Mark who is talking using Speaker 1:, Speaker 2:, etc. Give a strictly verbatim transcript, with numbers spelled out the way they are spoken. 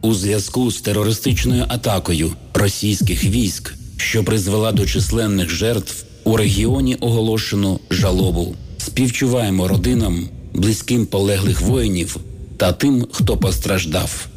Speaker 1: У зв'язку з терористичною атакою російських військ, що призвела до численних жертв, у регіоні оголошено жалобу. Співчуваємо родинам, близьким полеглих воїнів та тим, хто постраждав.